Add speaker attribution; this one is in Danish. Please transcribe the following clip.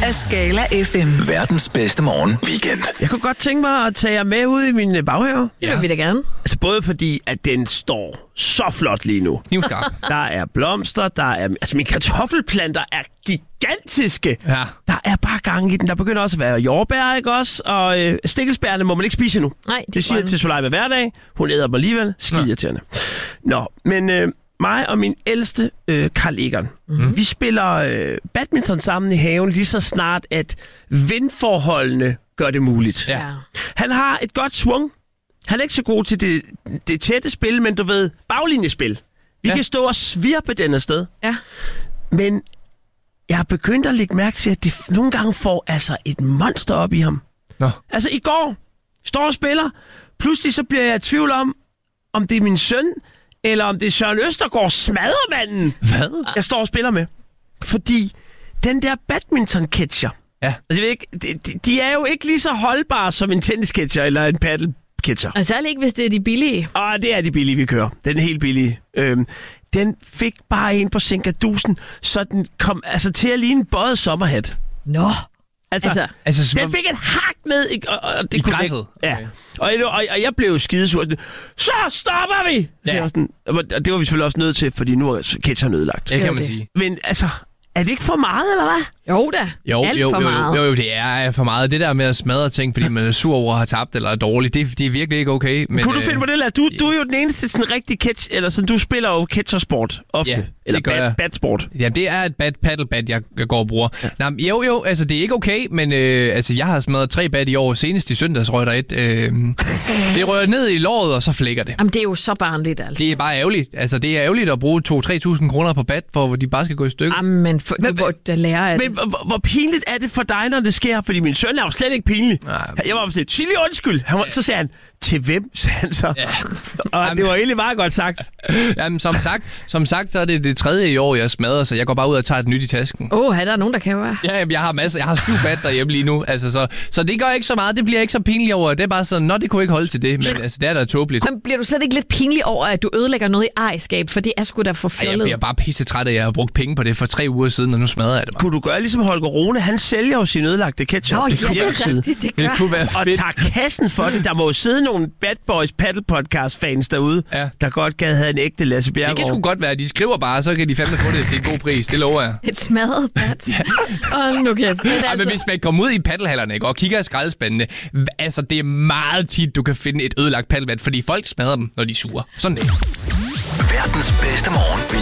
Speaker 1: af Skala FM.
Speaker 2: Verdens bedste morgen weekend.
Speaker 3: Jeg kunne godt tænke mig at tage jer med ud i min baghave.
Speaker 4: Det vil vi da gerne.
Speaker 3: Altså både fordi, at den står så flot lige nu.
Speaker 4: Knivskarp.
Speaker 3: Der er blomster, der er... Altså mine kartoffelplanter er gigantiske.
Speaker 4: Ja.
Speaker 3: Der er bare gang i den. Der begynder også at være jordbær, ikke også? Og stikkelsbærne må man ikke spise endnu.
Speaker 4: Nej,
Speaker 3: Det siger jeg til Soleil hver dag. Hun æder dem alligevel. Skidirriterende. Nå, men mig og min ældste, Carl Egon, vi spiller badminton sammen i haven lige så snart, at vindforholdene gør det muligt.
Speaker 4: Ja.
Speaker 3: Han har et godt swung. Han er ikke så god til det tætte spil, men du ved, baglinjespil. Vi kan stå og svirpe den afsted.
Speaker 4: Ja.
Speaker 3: Men jeg har begyndt at lægge mærke til, at det nogle gange får altså et monster op i ham.
Speaker 4: Nå.
Speaker 3: Altså i går, står og spiller. Pludselig så bliver jeg i tvivl om det er min søn, eller om det er Søren Østergaard, smadremanden,
Speaker 4: Hvad?
Speaker 3: jeg står og spiller med. Fordi den der badminton-catcher,
Speaker 4: Ja.
Speaker 3: altså, jeg ved ikke, de er jo ikke lige så holdbare som en tennis-catcher eller en paddle-catcher.
Speaker 4: Og særligt ikke, hvis det er de billige.
Speaker 3: Og det er de billige, vi kører. Den er helt billige. Den fik bare en på Sinkadusen, så den kom altså til at ligne en bøjet sommerhat.
Speaker 4: Nå.
Speaker 3: Altså den fik et hak ned og det
Speaker 4: I
Speaker 3: kunne
Speaker 4: græsset?
Speaker 3: Ja.
Speaker 4: Okay.
Speaker 3: Og jeg blev skidesur. Så stopper vi!
Speaker 4: Ja.
Speaker 3: Og det var vi selvfølgelig også nødt til, fordi nu er catcheren ødelagt.
Speaker 4: Det kan man det. sige.
Speaker 3: Men altså, er det ikke for meget, eller hvad?
Speaker 4: Jo da. Alt for meget.
Speaker 5: Jo, det er for meget. Det der med at smadre ting, fordi man er sur over at have tabt eller er dårlig, det er virkelig ikke okay. Men,
Speaker 3: Kunne du finde på det, Lad? Du er jo den eneste sådan rigtig catch, eller sådan, du spiller jo catchersport ofte.
Speaker 5: Ja,
Speaker 3: eller
Speaker 5: det gør jeg.
Speaker 3: badsport.
Speaker 5: Ja, det er et paddlebad, jeg går og bruger. Ja. Nå, jo, altså det er ikke okay, men altså jeg har smadret 3 bad i år. Senest i søndags røg der et. Det rører ned i låret, og så flækker det.
Speaker 4: Jamen, det er jo så barnligt, altså.
Speaker 5: Det er bare ærgerligt. Altså det er ærgerligt at bruge 2-3.000 kroner på bad, for de bare skal gå i stykker.
Speaker 4: Jamen, du må da lære af det.
Speaker 3: Men hvor pinligt er det for dig, når det sker? Fordi min søn er jo slet ikke pinlig. Jeg var sådan, sig lige undskyld. Så sagde han, til hvem, sagde han så. Ja. Og det var egentlig meget godt sagt.
Speaker 5: Jamen, som sagt, så er det 3. i år, jeg smadrer, så jeg går bare ud og tager et nyt i tasken.
Speaker 4: Her der nogen, der kan være.
Speaker 5: Ja, jeg har masser. Jeg har 7 bad derhjemme lige nu. Altså, så det gør ikke så meget. Det bliver ikke så pinligt over. Det er bare sådan, det kunne ikke holde til det. Men altså, det er da tåbeligt.
Speaker 4: Men bliver du slet ikke lidt pinlig over, at du ødelægger noget i ejerskab? For det er sgu da for fjollet.
Speaker 5: Jeg bliver bare pisse træt af, at jeg har brugt penge på det for 3 uger siden, og nu smadrer jeg det bare.
Speaker 3: Kunne du gøre ligesom Holger Rune? Han sælger jo sin ødelagte ketchup.
Speaker 4: Nå, ja, det er rigtigt, det gør.
Speaker 5: Det kunne være
Speaker 3: Og
Speaker 5: fedt.
Speaker 3: tager kassen for det. Der må jo sidde nogle Bad Boys Paddle Podcast fans derude, der godt gad have en ægte Lasse Bjerregaard.
Speaker 5: Det kan sgu godt være, de skriver bare, så kan de fandme få det til en god pris. Det lover jeg.
Speaker 4: Et smadret bat. Nu kan
Speaker 5: Men hvis man kommer ud i paddelhallerne, ikke, og kigger i skraldespandene, altså det er meget tit, du kan finde et ødelagt paddelbat, fordi folk smadrer dem, når de er sure. Sådan det.
Speaker 2: Verdens bedste morgen